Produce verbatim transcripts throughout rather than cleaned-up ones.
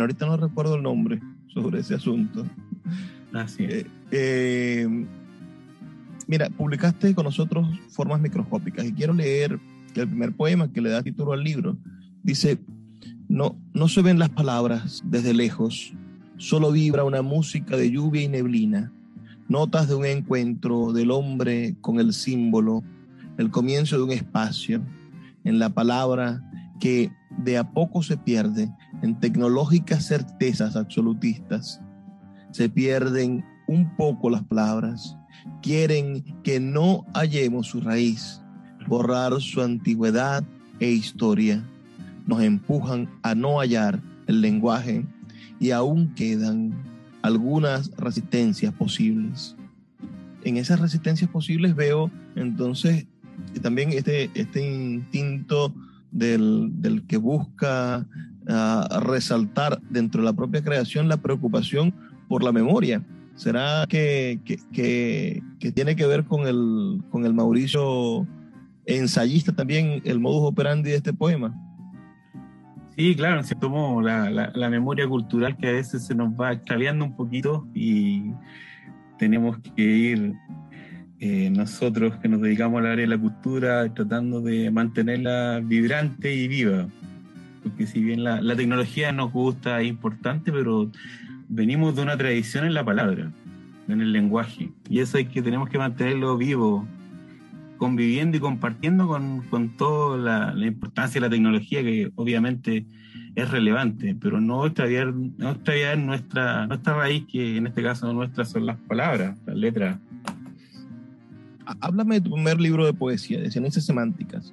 ahorita no recuerdo el nombre sobre ese asunto. Así es. Eh, eh, mira, publicaste con nosotros Formas Microscópicas y quiero leer el primer poema que le da título al libro. Dice: no, no se ven las palabras desde lejos, solo vibra una música de lluvia y neblina, notas de un encuentro del hombre con el símbolo, el comienzo de un espacio, en la palabra que de a poco se pierde en tecnológicas certezas absolutistas. Se pierden un poco las palabras, quieren que no hallemos su raíz, borrar su antigüedad e historia. Nos empujan a no hallar el lenguaje y aún quedan algunas resistencias posibles. En esas resistencias posibles veo entonces también este, este instinto del, del que busca uh, resaltar dentro de la propia creación la preocupación por la memoria. ¿Será que, que, que, que tiene que ver con el, con el Mauricio ensayista también el modus operandi de este poema? Sí, claro, se tomó la, la, la memoria cultural que a veces se nos va extraviando un poquito y tenemos que ir eh, nosotros que nos dedicamos al área de la cultura tratando de mantenerla vibrante y viva, porque si bien la, la tecnología nos gusta, es importante, pero venimos de una tradición en la palabra, en el lenguaje, y eso hay que tenemos que mantenerlo vivo, conviviendo y compartiendo con, con toda la, la importancia de la tecnología, que obviamente es relevante, pero no extraviar, no extraviar nuestra, nuestra raíz, que en este caso nuestras son las palabras, las letras. Háblame de tu primer libro de poesía, de Cenizas Semánticas.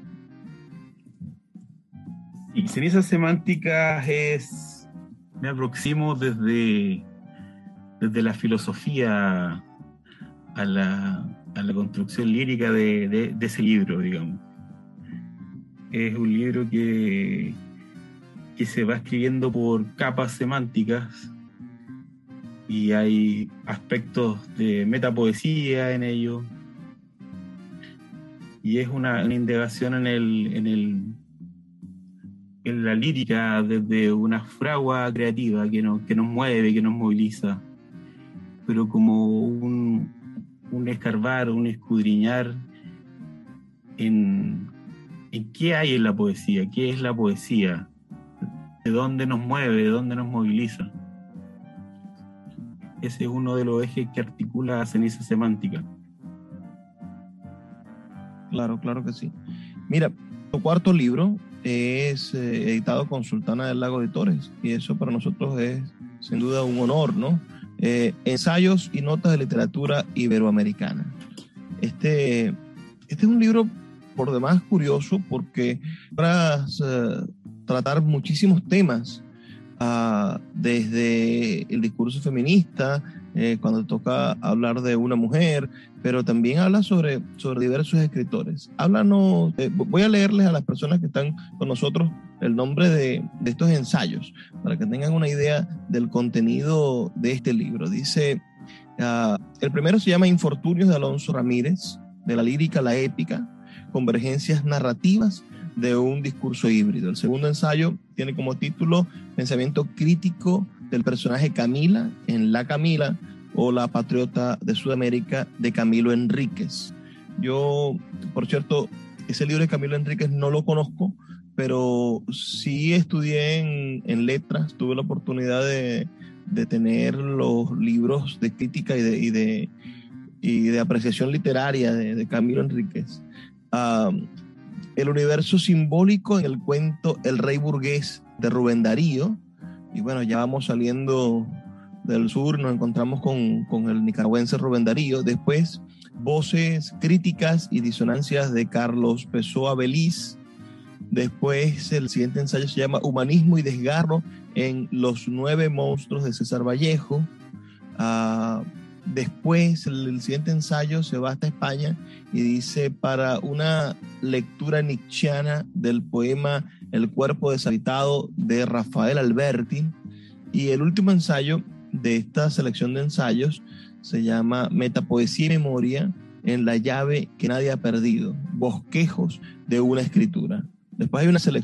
Y Cenizas Semánticas es, me aproximo desde, desde la filosofía a la, a la construcción lírica de, de, de ese libro, digamos. Es un libro que, que se va escribiendo por capas semánticas y hay aspectos de metapoesía en ello. Y es una, una indagación en el, en el en la lírica desde una fragua creativa que nos, que nos mueve, que nos moviliza, pero como un, un escarbar, un escudriñar en, en qué hay en la poesía, qué es la poesía, de dónde nos mueve, de dónde nos moviliza. Ese es uno de los ejes que articula Ceniza Semántica. Claro, claro que sí. Mira, tu cuarto libro es eh, editado con Sultana del Lago Editores y eso para nosotros es sin duda un honor, ¿no? Eh, ensayos y notas de literatura iberoamericana. Este, este es un libro por demás curioso porque para uh, tratar muchísimos temas, uh, desde el discurso feminista, eh, cuando toca hablar de una mujer, pero también habla sobre, sobre diversos escritores. Háblanos, eh, voy a leerles a las personas que están con nosotros el nombre de, de estos ensayos, para que tengan una idea del contenido de este libro. Dice, uh, el primero se llama Infortunios de Alonso Ramírez, de la lírica a la épica, convergencias narrativas de un discurso híbrido. El segundo ensayo tiene como título Pensamiento crítico del personaje Camila en La Camila, o La Patriota de Sudamérica, de Camilo Enríquez. Yo, por cierto, ese libro de Camilo Enríquez no lo conozco, pero sí estudié en, en letras, tuve la oportunidad de, de tener los libros de crítica y de, y de, y de apreciación literaria de, de Camilo Enríquez. Um, el universo simbólico en el cuento El Rey Burgués de Rubén Darío, y bueno, ya vamos saliendo del sur, nos encontramos con, con el nicaragüense Rubén Darío. Después, Voces críticas y disonancias de Carlos Pessoa Beliz. Después, el siguiente ensayo se llama Humanismo y desgarro en Los nueve monstruos de César Vallejo. Uh, después, el, el siguiente ensayo se va hasta España y dice: para una lectura nietzscheana del poema El cuerpo deshabitado de Rafael Alberti. Y el último ensayo de esta selección de ensayos se llama Metapoesía y memoria en la llave que nadie ha perdido, bosquejos de una escritura. Después hay una selección